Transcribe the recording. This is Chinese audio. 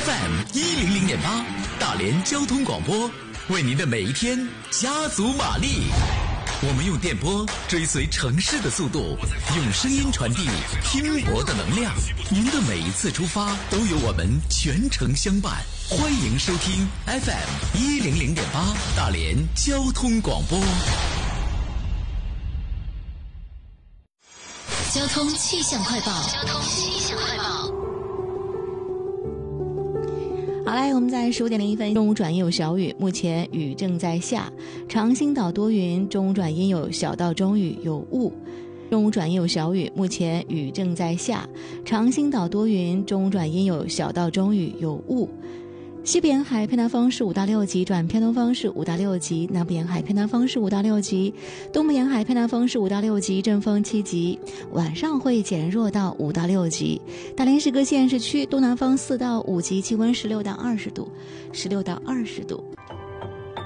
FM100.8，大连交通广播，为您的每一天加足马力。我们用电波追随城市的速度，用声音传递拼搏的能量。您的每一次出发都有我们全程相伴。欢迎收听 FM100.8 大连交通广播。 交通气象快报。 好嘞，我们在15:01，中午转阴有小雨，目前雨正在下。长兴岛多云，中午转阴有小到中雨，有雾。中午转阴有小雨，目前雨正在下。长兴岛多云，中午转阴有小到中雨，有雾。西部沿海偏南风是5到6级，转偏东风是5到6级；南部沿海偏南风是5到6级，东部沿海偏南风是5到6级，阵风7级。晚上会减弱到5到6级。大连市各县市区东南风4到5级，气温16到20度，16到20度。